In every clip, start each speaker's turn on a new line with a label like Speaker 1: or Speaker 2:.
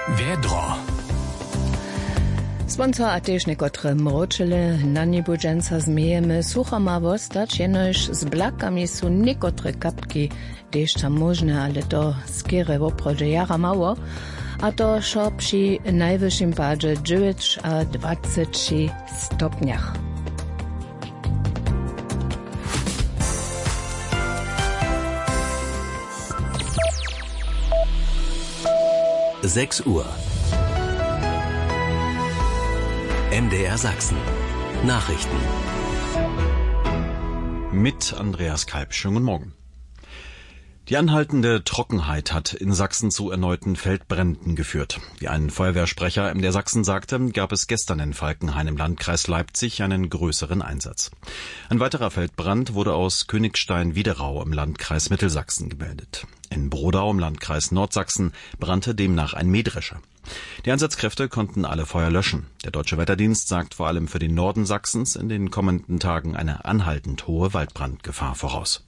Speaker 1: Vedro.
Speaker 2: Sponsor a tiež nekotre mročele, na nebudženca zmijeme, sucha ma vostać, jenož z blakami sú nekotre kapky, tiež tam možné, ale to skere v oprode jara mało, a to šo pri najvyšším pádže 9 a 20 stopniach.
Speaker 1: Uhr. MDR Sachsen. Nachrichten.
Speaker 3: Mit Andreas Kalb. Schönen guten Morgen. Die anhaltende Trockenheit hat in Sachsen zu erneuten Feldbränden geführt. Wie ein Feuerwehrsprecher MDR Sachsen sagte, gab es gestern in Falkenhain im Landkreis Leipzig einen größeren Einsatz. Ein weiterer Feldbrand wurde aus Königstein-Wiederau im Landkreis Mittelsachsen gemeldet. In Brodau im Landkreis Nordsachsen brannte demnach ein Mähdrescher. Die Einsatzkräfte konnten alle Feuer löschen. Der Deutsche Wetterdienst sagt vor allem für den Norden Sachsens in den kommenden Tagen eine anhaltend hohe Waldbrandgefahr voraus.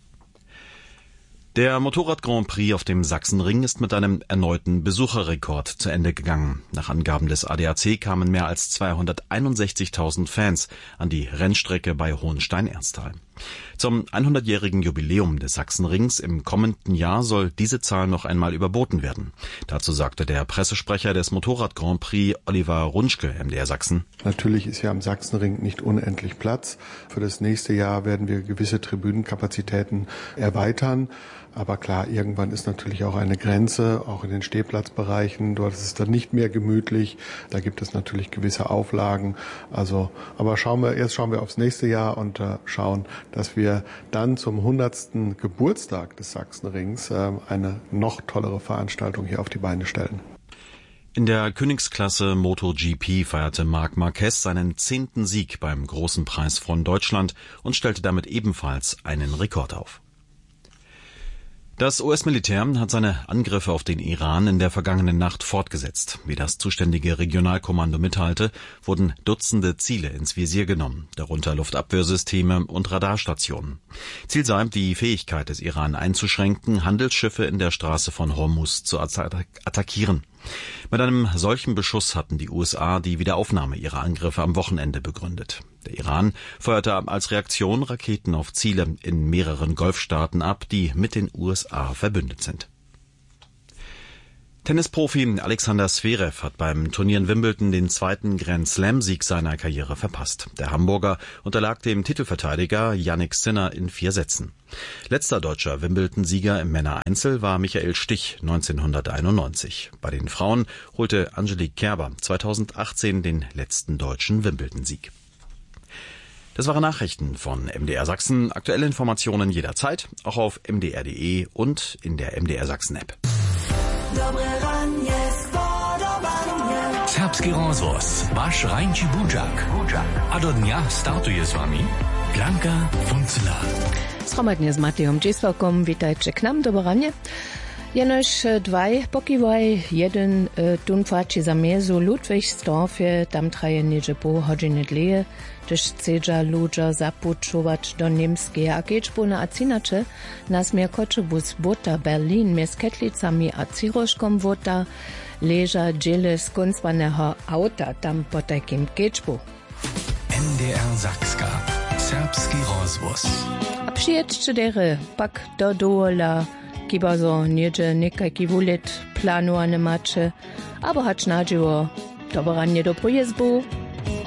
Speaker 3: Der Motorrad-Grand Prix auf dem Sachsenring ist mit einem erneuten Besucherrekord zu Ende gegangen. Nach Angaben des ADAC kamen mehr als 261.000 Fans an die Rennstrecke bei Hohenstein-Ernsthal. Zum 100-jährigen Jubiläum des Sachsenrings im kommenden Jahr soll diese Zahl noch einmal überboten werden. Dazu sagte der Pressesprecher des Motorrad-Grand Prix, Oliver Runschke, MDR Sachsen.
Speaker 4: Natürlich ist ja am Sachsenring nicht unendlich Platz. Für das nächste Jahr werden wir gewisse Tribünenkapazitäten erweitern. Aber klar, irgendwann ist natürlich auch eine Grenze, auch in den Stehplatzbereichen. Dort ist es dann nicht mehr gemütlich. Da gibt es natürlich gewisse Auflagen. Aber schauen wir aufs nächste Jahr und schauen, dass wir dann zum 100. Geburtstag des Sachsenrings eine noch tollere Veranstaltung hier auf die Beine stellen.
Speaker 3: In der Königsklasse MotoGP feierte Marc Marquez seinen 10. Sieg beim Großen Preis von Deutschland und stellte damit ebenfalls einen Rekord auf. Das US-Militär hat seine Angriffe auf den Iran in der vergangenen Nacht fortgesetzt. Wie das zuständige Regionalkommando mitteilte, wurden Dutzende Ziele ins Visier genommen, darunter Luftabwehrsysteme und Radarstationen. Ziel sei, die Fähigkeit des Iran einzuschränken, Handelsschiffe in der Straße von Hormuz zu attackieren. Mit einem solchen Beschuss hatten die USA die Wiederaufnahme ihrer Angriffe am Wochenende begründet. Der Iran feuerte als Reaktion Raketen auf Ziele in mehreren Golfstaaten ab, die mit den USA verbündet sind. Tennisprofi Alexander Zverev hat beim Turnier in Wimbledon den zweiten Grand-Slam-Sieg seiner Karriere verpasst. Der Hamburger unterlag dem Titelverteidiger Jannik Sinner in 4 Sätzen. Letzter deutscher Wimbledon-Sieger im Männereinzel war Michael Stich 1991. Bei den Frauen holte Angelique Kerber 2018 den letzten deutschen Wimbledon-Sieg. Das waren Nachrichten von MDR Sachsen. Aktuelle Informationen jederzeit, auch auf mdr.de und in der MDR Sachsen-App.
Speaker 1: Serbski rozvoz, vaš Rajnči Budžak. A do dňa startuje s vami Blanka Funcela.
Speaker 2: Schromadnie z Matejom Dżisłakom, witajcie k nam, dobranie. Jenož 2 pokivaj, jeden tunfači za mezu Ludwigsdorfie, tam traje niedzie pół godziny dleje, też chcedza ludzie zapuczować do niemskie, a kiečbuna a cinacze nas mier koczebus Bota Berlin, mier z Ketlicami a Ciroszkom Wota, leża dziele skonstwanego auta tam po takim kiečbu.
Speaker 1: MDR Sakska, serbski rozvoz.
Speaker 2: A przyjedźcie dere, pak do dola, kiba so niedzie nekajki wulet planovane mače, aber hać nađivo dobranje do pojezbu.